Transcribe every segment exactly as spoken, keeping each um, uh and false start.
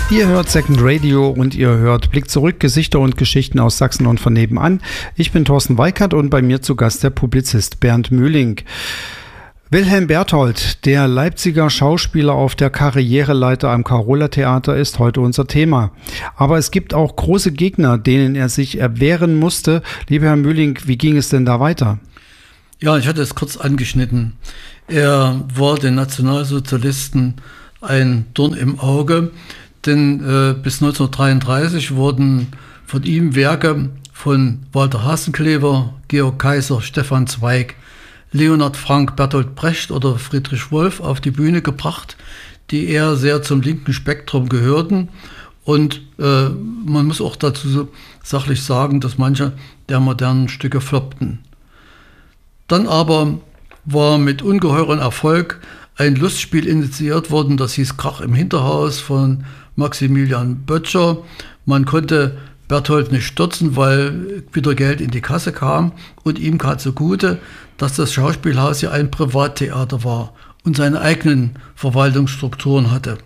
Ihr hört Second Radio und ihr hört Blick zurück, Gesichter und Geschichten aus Sachsen und von nebenan. Ich bin Thorsten Weikert und bei mir zu Gast der Publizist Bernd Mühling. Wilhelm Berthold, der Leipziger Schauspieler auf der Karriereleiter am Carola-Theater, ist heute unser Thema. Aber es gibt auch große Gegner, denen er sich erwehren musste. Lieber Herr Mühling, wie ging es denn da weiter? Ja, ich hatte es kurz angeschnitten. Er war den Nationalsozialisten ein Dorn im Auge, denn äh, bis neunzehnhundertdreiunddreißig wurden von ihm Werke von Walter Hasenclever, Georg Kaiser, Stefan Zweig, Leonhard Frank, Bertolt Brecht oder Friedrich Wolf auf die Bühne gebracht, die eher sehr zum linken Spektrum gehörten. Und äh, man muss auch dazu sachlich sagen, dass manche der modernen Stücke floppten. Dann aber war mit ungeheurem Erfolg ein Lustspiel initiiert worden, das hieß Krach im Hinterhaus von Maximilian Böttcher. Man konnte Berthold nicht stürzen, weil wieder Geld in die Kasse kam, und ihm kam zugute, dass das Schauspielhaus ja ein Privattheater war und seine eigenen Verwaltungsstrukturen hatte.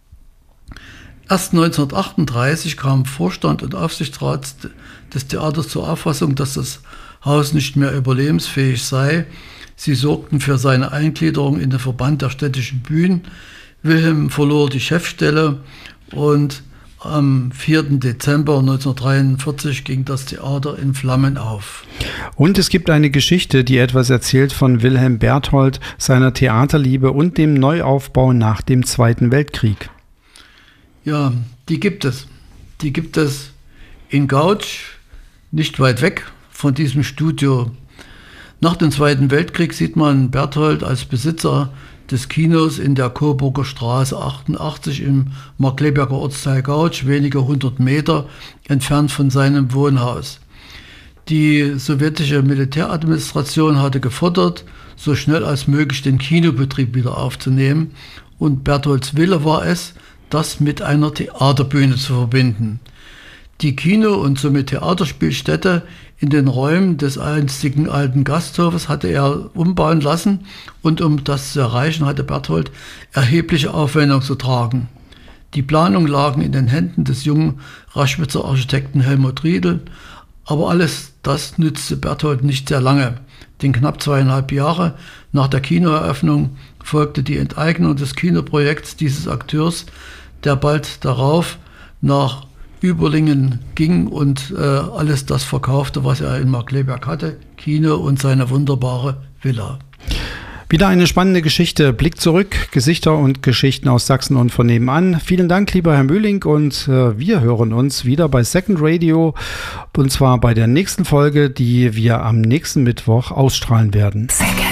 Erst neunzehnhundertachtunddreißig kam Vorstand und Aufsichtsrat des Theaters zur Auffassung, dass das Haus nicht mehr überlebensfähig sei. Sie sorgten für seine Eingliederung in den Verband der städtischen Bühnen. Wilhelm verlor die Chefstelle und am vierten Dezember neunzehnhundertdreiundvierzig ging das Theater in Flammen auf. Und es gibt eine Geschichte, die etwas erzählt von Wilhelm Berthold, seiner Theaterliebe und dem Neuaufbau nach dem Zweiten Weltkrieg. Ja, die gibt es. Die gibt es in Gautsch, nicht weit weg von diesem Studio. Nach dem Zweiten Weltkrieg sieht man Berthold als Besitzer des Kinos in der Coburger Straße achtundachtzig im Markkleeberger Ortsteil Gautsch, wenige hundert Meter entfernt von seinem Wohnhaus. Die sowjetische Militäradministration hatte gefordert, so schnell als möglich den Kinobetrieb wieder aufzunehmen, und Bertholds Wille war es, das mit einer Theaterbühne zu verbinden. Die Kino- und somit Theaterspielstätte in den Räumen des einstigen alten Gasthofes hatte er umbauen lassen, und um das zu erreichen, hatte Berthold erhebliche Aufwendungen zu tragen. Die Planungen lagen in den Händen des jungen Raschwitzer Architekten Helmut Riedel, aber alles das nützte Berthold nicht sehr lange. Denn knapp zweieinhalb Jahre nach der Kinoeröffnung folgte die Enteignung des Kinoprojekts dieses Akteurs, der bald darauf nach Überlingen ging und äh, alles das verkaufte, was er in Markkleeberg hatte, Kino und seine wunderbare Villa. Wieder eine spannende Geschichte. Blick zurück, Gesichter und Geschichten aus Sachsen und von nebenan. Vielen Dank, lieber Herr Mühling, und äh, wir hören uns wieder bei Second Radio, und zwar bei der nächsten Folge, die wir am nächsten Mittwoch ausstrahlen werden. Second.